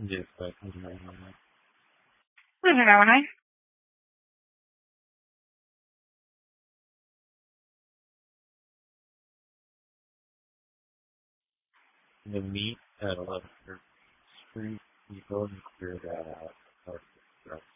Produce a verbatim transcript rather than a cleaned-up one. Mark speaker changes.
Speaker 1: Yes, I can hear you.
Speaker 2: Hello, nice.
Speaker 1: The meet at eleven thirty Street, you go and clear that out.